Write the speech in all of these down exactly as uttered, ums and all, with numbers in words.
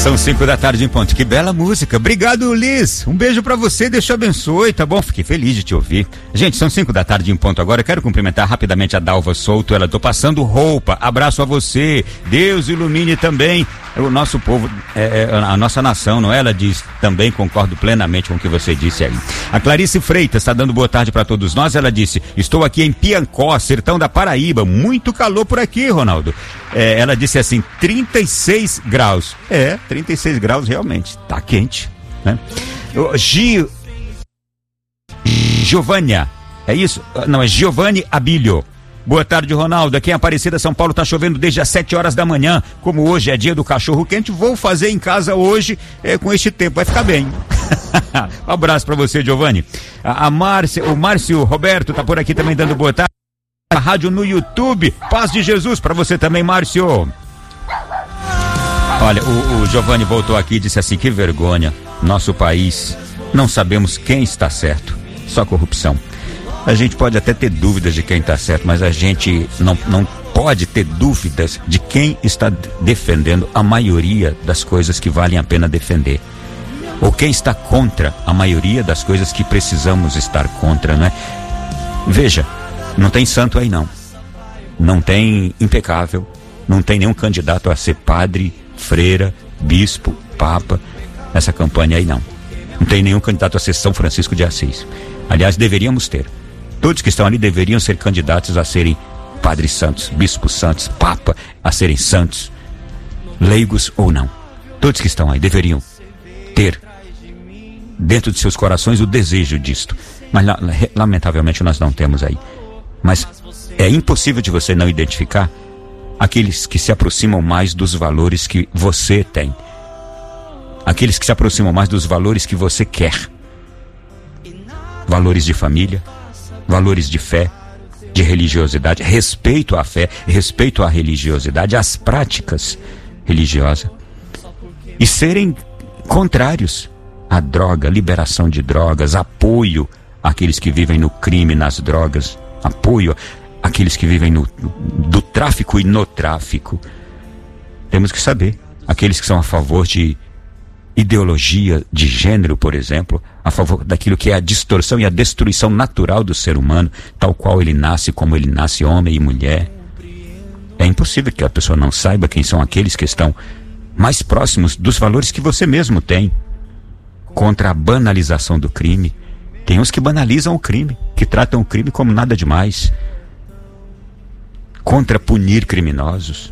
São cinco da tarde em ponto. Que bela música. Obrigado, Liz. Um beijo pra você, Deus te abençoe, tá bom? Fiquei feliz de te ouvir. Gente, são cinco da tarde em ponto agora. Eu quero cumprimentar rapidamente a Dalva Souto. Ela, tô passando roupa. Abraço a você. Deus ilumine também o nosso povo, é, é, a nossa nação, não é? Ela diz, também concordo plenamente com o que você disse aí. A Clarice Freitas está dando boa tarde para todos nós. Ela disse, estou aqui em Piancó, sertão da Paraíba. Muito calor por aqui, Ronaldo. É, ela disse assim, trinta e seis graus. É, trinta e seis graus realmente. Tá quente, né? Gio... Giovânia, é isso? Não, é Giovanni Abílio. Boa tarde, Ronaldo. Aqui em Aparecida, São Paulo, tá chovendo desde as sete horas da manhã. Como hoje é dia do cachorro quente, vou fazer em casa hoje é, com este tempo. Vai ficar bem. Um abraço pra você, Giovanni. A, a Márcia, o Márcio Roberto tá por aqui também dando boa tarde. A rádio no YouTube. Paz de Jesus pra você também, Márcio. Olha, o, o Giovanni voltou aqui e disse assim, que vergonha. Nosso país, não sabemos quem está certo. Só corrupção. A gente pode até ter dúvidas de quem está certo, mas a gente não, não pode ter dúvidas de quem está defendendo a maioria das coisas que valem a pena defender. Ou quem está contra a maioria das coisas que precisamos estar contra, né? Veja, não tem santo aí não. Não tem impecável. Não tem nenhum candidato a ser padre, freira, bispo, papa. Essa campanha aí não. Não tem nenhum candidato a ser São Francisco de Assis. Aliás, deveríamos ter. Todos que estão ali deveriam ser candidatos a serem padres santos, bispos santos, papa, a serem santos, leigos ou não. Todos que estão aí deveriam ter dentro de seus corações o desejo disto. Mas lamentavelmente nós não temos aí. Mas é impossível de você não identificar aqueles que se aproximam mais dos valores que você tem. Aqueles que se aproximam mais dos valores que você quer. Valores de família, valores de fé, de religiosidade, respeito à fé, respeito à religiosidade, às práticas religiosas, e serem contrários à droga, liberação de drogas, apoio àqueles que vivem no crime, nas drogas, apoio àqueles que vivem no, do tráfico e no tráfico. Temos que saber, aqueles que são a favor de ideologia de gênero, por exemplo, a favor daquilo que é a distorção e a destruição natural do ser humano, tal qual ele nasce, como ele nasce, homem e mulher. É impossível que a pessoa não saiba quem são aqueles que estão mais próximos dos valores que você mesmo tem. Contra a banalização do crime. Tem uns que banalizam o crime, que tratam o crime como nada demais. Contra punir criminosos.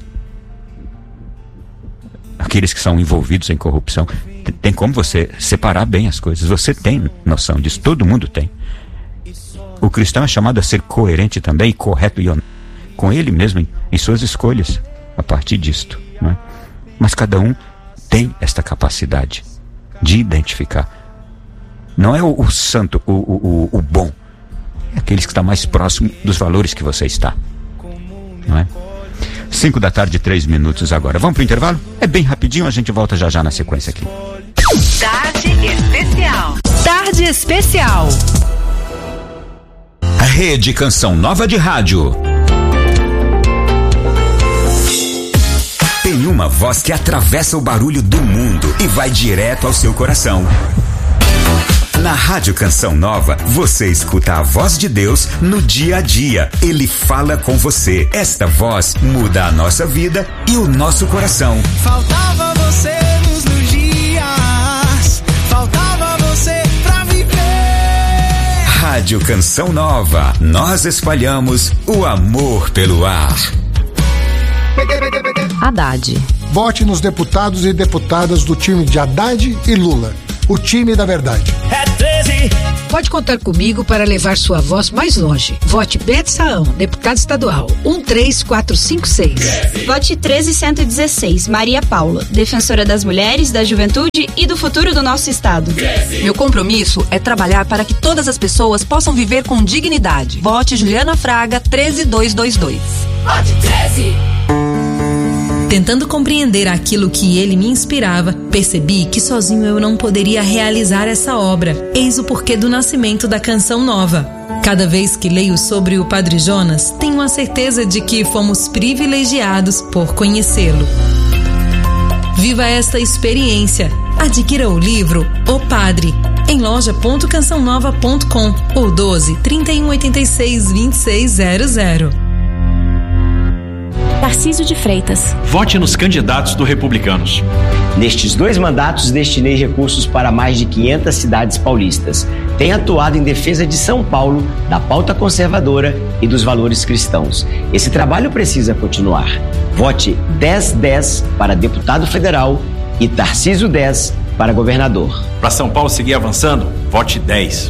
Aqueles que são envolvidos em corrupção. Tem como você separar bem as coisas. Você tem noção disso, todo mundo tem. O cristão é chamado a ser coerente também, correto e honesto com ele mesmo em, em suas escolhas, a partir disto, não é? Mas cada um tem esta capacidade de identificar. Não é o, o santo, o, o, o bom. É aqueles que estão mais próximos dos valores que você está, não é? Cinco da tarde, três minutos agora. Vamos pro intervalo? É bem rapidinho, a gente volta já já na sequência aqui. Tarde Especial. Tarde Especial. A Rede Canção Nova de Rádio. Tem uma voz que atravessa o barulho do mundo e vai direto ao seu coração. Na Rádio Canção Nova, você escuta a voz de Deus no dia a dia. Ele fala com você. Esta voz muda a nossa vida e o nosso coração. Faltava você nos dias, faltava você pra viver. Rádio Canção Nova, nós espalhamos o amor pelo ar. Haddad. Vote nos deputados e deputadas do time de Haddad e Lula. O time da verdade. É treze. Pode contar comigo para levar sua voz mais longe. Vote Bete Saão, deputado estadual, um três quatro cinco seis. Vote treze cento e dezesseis, Maria Paula, defensora das mulheres, da juventude e do futuro do nosso estado. Meu compromisso é trabalhar para que todas as pessoas possam viver com dignidade. Vote Juliana Fraga, treze dois dois dois. Vote treze. Tentando compreender aquilo que ele me inspirava, percebi que sozinho eu não poderia realizar essa obra. Eis o porquê do nascimento da Canção Nova. Cada vez que leio sobre o Padre Jonas, tenho a certeza de que fomos privilegiados por conhecê-lo. Viva esta experiência. Adquira o livro O Padre em loja ponto canção nova ponto com ou doze, trinta e um, oitenta e seis, vinte e seis zero zero. Tarcísio de Freitas. Vote nos candidatos do Republicanos. Nestes dois mandatos, destinei recursos para mais de quinhentas cidades paulistas. Tenho atuado em defesa de São Paulo, da pauta conservadora e dos valores cristãos. Esse trabalho precisa continuar. Vote dez dez para deputado federal e Tarcísio dez para governador. Para São Paulo seguir avançando, vote dez.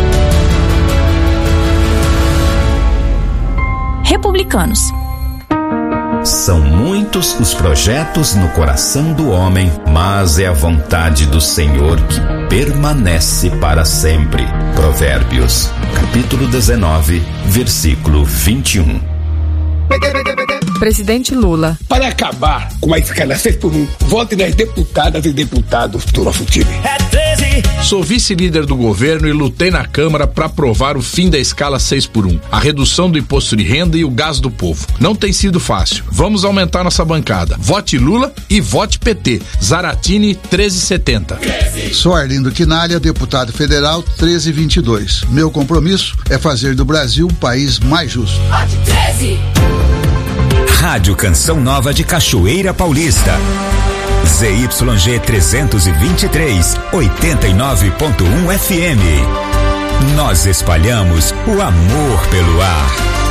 Republicanos. São muitos os projetos no coração do homem, mas é a vontade do Senhor que permanece para sempre. Provérbios, capítulo dezenove, versículo vinte e um. Presidente Lula. Para acabar com a escala seis por um, vote nas deputadas e deputados do nosso time. É treze. Sou vice-líder do governo e lutei na Câmara para aprovar o fim da escala seis por um, a redução do imposto de renda e o gás do povo. Não tem sido fácil. Vamos aumentar nossa bancada. Vote Lula e vote P T. Zaratini treze setenta. Sou Arlindo Quinalha, deputado federal treze vinte e dois. Meu compromisso é fazer do Brasil um país mais justo. Vote treze. Rádio Canção Nova de Cachoeira Paulista. Z Y G trezentos e vinte e três, oitenta e nove ponto um F M. Nós espalhamos o amor pelo ar.